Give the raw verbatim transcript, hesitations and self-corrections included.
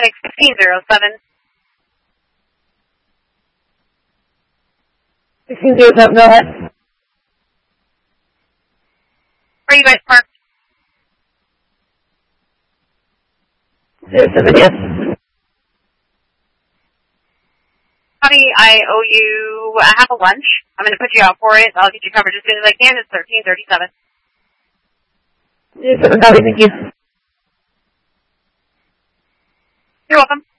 Atlantic sixteen zero seven. sixteen zero seven, go ahead. Where are you guys parked? zero seven, yes. Honey, I owe you a half a lunch. I'm going to put you out for it. I'll get you covered as soon as I can. It's thirteen thirty-seven. zero seven, copy, thank you. You're welcome.